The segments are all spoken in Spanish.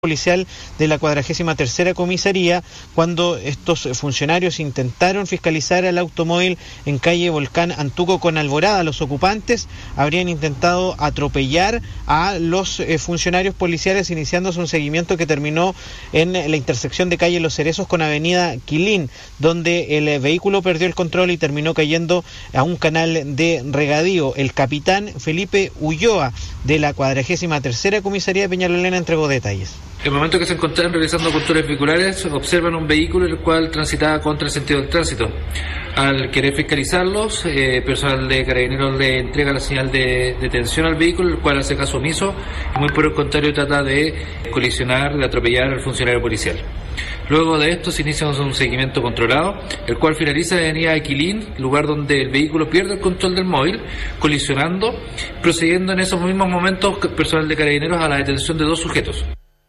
policial de la 43ª comisaría cuando estos funcionarios intentaron fiscalizar el automóvil en calle Volcán Antuco con Alborada. Los ocupantes habrían intentado atropellar a los funcionarios policiales, iniciándose un seguimiento que terminó en la intersección de calle Los Cerezos con avenida Quilín, donde el vehículo perdió el control y terminó cayendo a un canal de regadío. El capitán Felipe Ulloa de la 43ª comisaría de Peñalolena entregó detalles. En el momento que se encontraban realizando controles vehiculares, observan un vehículo el cual transitaba contra el sentido del tránsito. Al querer fiscalizarlos, personal de Carabineros le entrega la señal de detención al vehículo, el cual hace caso omiso y muy por el contrario trata de colisionar, de atropellar al funcionario policial. Luego de esto se inicia un seguimiento controlado, el cual finaliza en avenida Aquilín, lugar donde el vehículo pierde el control del móvil, colisionando, procediendo en esos mismos momentos personal de Carabineros a la detención de 2 sujetos.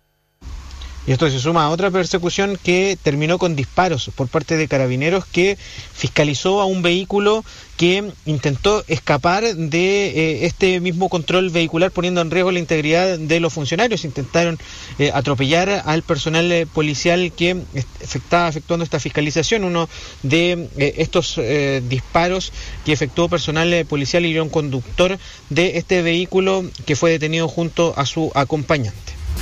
Y esto se suma a otra persecución que terminó con disparos por parte de Carabineros, que fiscalizó a un vehículo que intentó escapar de este mismo control vehicular, poniendo en riesgo la integridad de los funcionarios. Intentaron atropellar al personal policial que estaba efectuando esta fiscalización. Uno de estos disparos que efectuó personal policial hirió a un conductor de este vehículo, que fue detenido junto a su acompañante.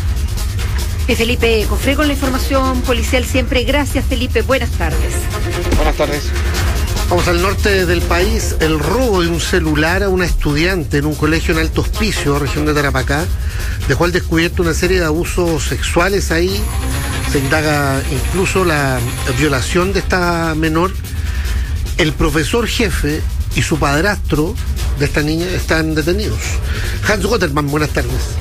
Felipe Cofré con la información policial siempre. Gracias, Felipe. Buenas tardes. Buenas tardes. Vamos al norte del país. El robo de un celular a una estudiante en un colegio en Alto Hospicio, región de Tarapacá, dejó al descubierto una serie de abusos sexuales ahí. Se indaga incluso la violación de esta menor. El profesor jefe y su padrastro de esta niña están detenidos. Hans Gotterman, buenas tardes.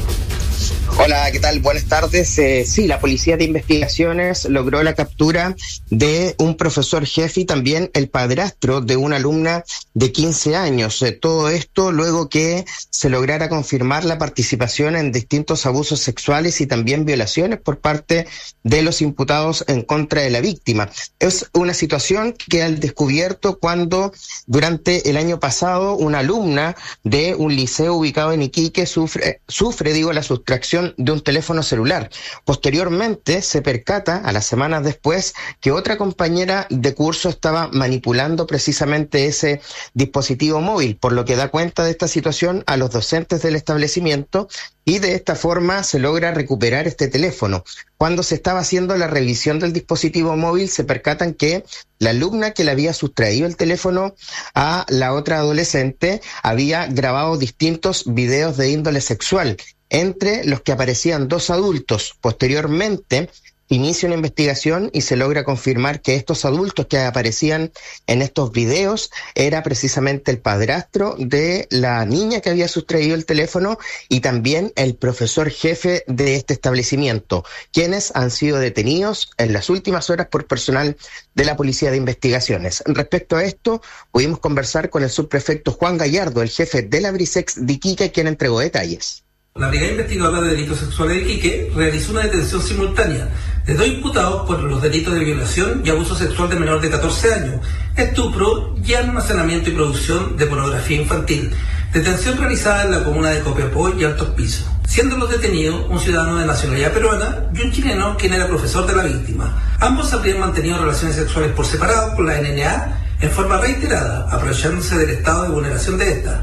Hola, ¿qué tal? Buenas tardes. Sí, la Policía de Investigaciones logró la captura de un profesor jefe y también el padrastro de una alumna de 15 años. Todo esto luego que se lograra confirmar la participación en distintos abusos sexuales y también violaciones por parte de los imputados en contra de la víctima. Es una situación que queda al descubierto cuando durante el año pasado una alumna de un liceo ubicado en Iquique sufre la sustracción de un teléfono celular. Posteriormente se percata, a las semanas después, que otra compañera de curso estaba manipulando precisamente ese dispositivo móvil, por lo que da cuenta de esta situación a los docentes del establecimiento y de esta forma se logra recuperar este teléfono. Cuando se estaba haciendo la revisión del dispositivo móvil, se percatan que la alumna que le había sustraído el teléfono a la otra adolescente había grabado distintos videos de índole sexual, entre los que aparecían 2 adultos. Posteriormente inicia una investigación y se logra confirmar que estos adultos que aparecían en estos videos era precisamente el padrastro de la niña que había sustraído el teléfono y también el profesor jefe de este establecimiento, quienes han sido detenidos en las últimas horas por personal de la Policía de Investigaciones. Respecto a esto, pudimos conversar con el subprefecto Juan Gallardo, el jefe de la Brisex de Iquique, quien entregó detalles. La Brigada Investigadora de Delitos Sexuales de Iquique realizó una detención simultánea de 2 imputados por los delitos de violación y abuso sexual de menor de 14 años, estupro y almacenamiento y producción de pornografía infantil. Detención realizada en la comuna de Copiapó y Alto Hospicio, siendo los detenidos un ciudadano de nacionalidad peruana y un chileno quien era profesor de la víctima. Ambos habrían mantenido relaciones sexuales por separado con la NNA en forma reiterada, aprovechándose del estado de vulneración de esta.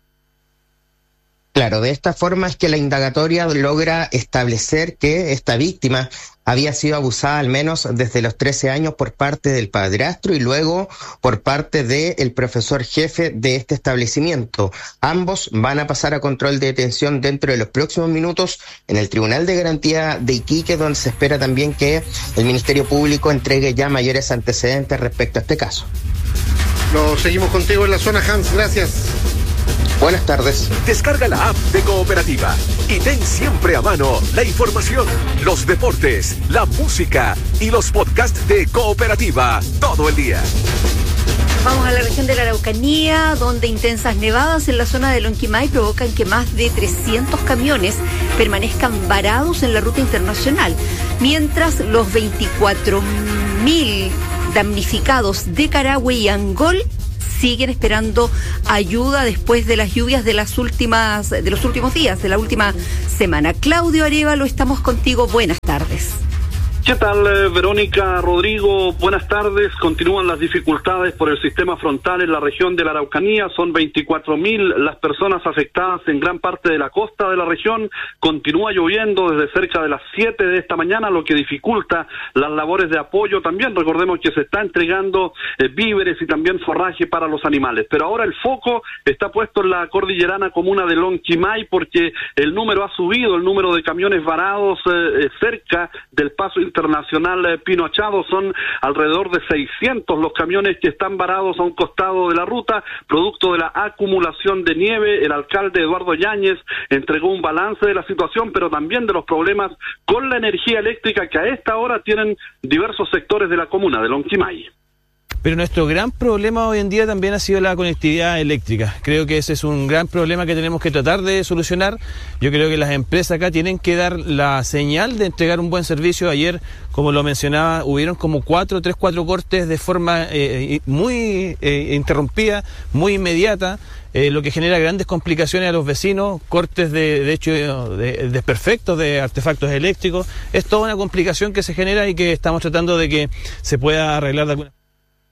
Claro, de esta forma es que la indagatoria logra establecer que esta víctima había sido abusada al menos desde los 13 años por parte del padrastro y luego por parte del profesor jefe de este establecimiento. Ambos van a pasar a control de detención dentro de los próximos minutos en el Tribunal de Garantía de Iquique, donde se espera también que el Ministerio Público entregue ya mayores antecedentes respecto a este caso. Lo seguimos contigo en la zona, Hans. Gracias. Buenas tardes. Descarga la app de Cooperativa y ten siempre a mano la información, los deportes, la música y los podcasts de Cooperativa todo el día. Vamos a la región de la Araucanía, donde intensas nevadas en la zona de Lonquimay provocan que más de 300 camiones permanezcan varados en la ruta internacional, mientras los 24.000 damnificados de Carahue y Angol siguen esperando ayuda después de las lluvias de los últimos días, de la última semana. Claudio Arévalo, estamos contigo. Buenas tardes. ¿Qué tal, Verónica, Rodrigo? Buenas tardes. Continúan las dificultades por el sistema frontal en la región de la Araucanía. Son 24.000 las personas afectadas en gran parte de la costa de la región. Continúa lloviendo desde cerca de las 7 de esta mañana, lo que dificulta las labores de apoyo. También recordemos que se está entregando víveres y también forraje para los animales. Pero ahora el foco está puesto en la cordillerana comuna de Lonquimay, porque el número ha subido, el número de camiones varados cerca del paso internacional Pino Achado. Son alrededor de 600 los camiones que están varados a un costado de la ruta, producto de la acumulación de nieve. El alcalde Eduardo Yáñez entregó un balance de la situación, pero también de los problemas con la energía eléctrica que a esta hora tienen diversos sectores de la comuna de Lonquimay. Pero nuestro gran problema hoy en día también ha sido la conectividad eléctrica. Creo que ese es un gran problema que tenemos que tratar de solucionar. Yo creo que las empresas acá tienen que dar la señal de entregar un buen servicio. Ayer, como lo mencionaba, hubieron como 4 cortes de forma muy interrumpida, muy inmediata, lo que genera grandes complicaciones a los vecinos, cortes de hecho desperfectos de artefactos eléctricos. Es toda una complicación que se genera y que estamos tratando de que se pueda arreglar de alguna.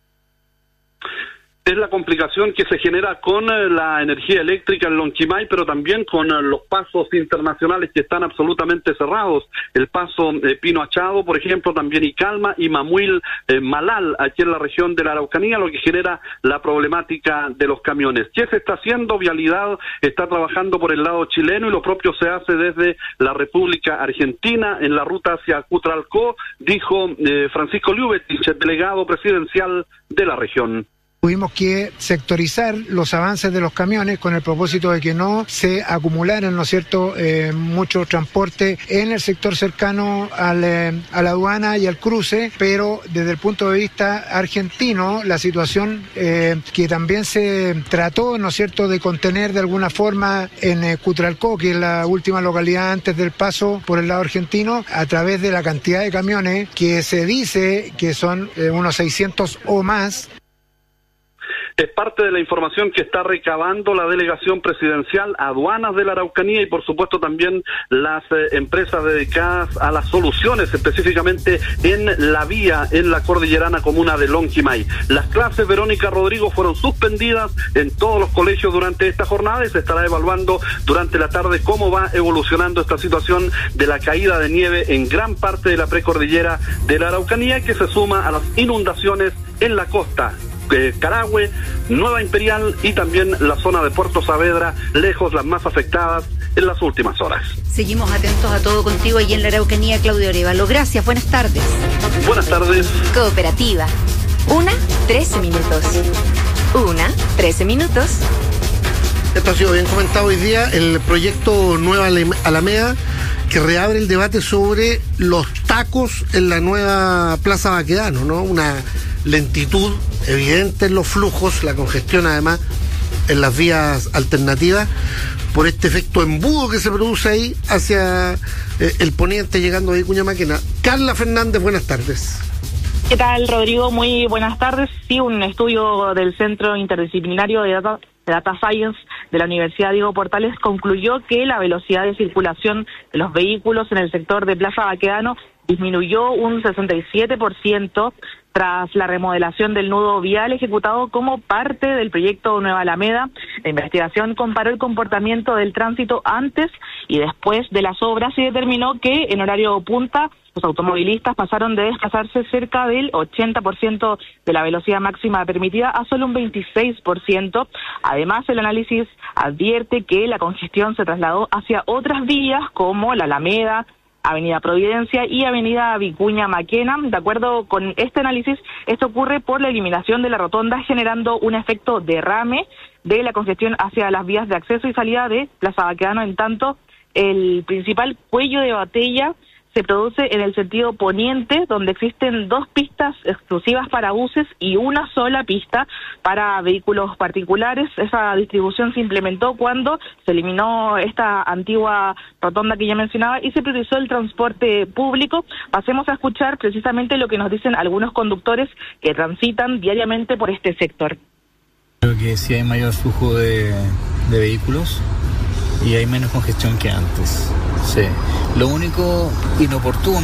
Es la complicación que se genera con la energía eléctrica en Lonquimay, pero también con los pasos internacionales que están absolutamente cerrados. El paso Pino Achado, por ejemplo, también Icalma y Mamuil Malal, aquí en la región de la Araucanía, lo que genera la problemática de los camiones. ¿Qué se está haciendo? Vialidad está trabajando por el lado chileno y lo propio se hace desde la República Argentina en la ruta hacia Cutralcó, dijo Francisco Liubetich, el delegado presidencial de la región. Tuvimos que sectorizar los avances de los camiones con el propósito de que no se acumularan, ¿no es cierto?, mucho transporte en el sector cercano a la aduana y al cruce, pero desde el punto de vista argentino, la situación que también se trató, ¿no es cierto?, de contener de alguna forma en Cutralcó, que es la última localidad antes del paso por el lado argentino, a través de la cantidad de camiones que se dice que son unos 600 o más. Es parte de la información que está recabando la delegación presidencial, aduanas de la Araucanía y por supuesto también las empresas dedicadas a las soluciones, específicamente en la vía, en la cordillerana comuna de Lonquimay. Las clases, Verónica, Rodrigo, fueron suspendidas en todos los colegios durante esta jornada y se estará evaluando durante la tarde cómo va evolucionando esta situación de la caída de nieve en gran parte de la precordillera de la Araucanía, que se suma a las inundaciones en la costa. Carahue, Nueva Imperial y también la zona de Puerto Saavedra, lejos las más afectadas en las últimas horas. Seguimos atentos a todo contigo allí en la Araucanía, Claudio Arévalo. Gracias, buenas tardes. Buenas tardes. Cooperativa. 13 minutos. 13 minutos. Esto ha sido bien comentado hoy día, el proyecto Nueva Alameda, que reabre el debate sobre los tacos en la nueva Plaza Baquedano, ¿no? Una lentitud evidente en los flujos, la congestión además en las vías alternativas, por este efecto embudo que se produce ahí hacia el poniente, llegando a Vicuña Maquena. Carla Fernández, buenas tardes. ¿Qué tal, Rodrigo? Muy buenas tardes. Sí, un estudio del Centro Interdisciplinario de Data Science de la Universidad Diego Portales concluyó que la velocidad de circulación de los vehículos en el sector de Plaza Baquedano disminuyó un 67% tras la remodelación del nudo vial ejecutado como parte del proyecto Nueva Alameda. La investigación comparó el comportamiento del tránsito antes y después de las obras y determinó que en horario punta los automovilistas pasaron de desplazarse cerca del 80% de la velocidad máxima permitida a solo un 26%. Además, el análisis advierte que la congestión se trasladó hacia otras vías como la Alameda, Avenida Providencia y Avenida Vicuña Maquena. De acuerdo con este análisis, esto ocurre por la eliminación de la rotonda, generando un efecto derrame de la congestión hacia las vías de acceso y salida de Plaza Baquedano. En tanto, el principal cuello de botella se produce en el sentido poniente, donde existen 2 pistas exclusivas para buses y una sola pista para vehículos particulares. Esa distribución se implementó cuando se eliminó esta antigua rotonda que ya mencionaba y se priorizó el transporte público. Pasemos a escuchar precisamente lo que nos dicen algunos conductores que transitan diariamente por este sector. creo que sí hay mayor flujo de vehículos y hay menos congestión que antes. Sí. Lo único inoportuno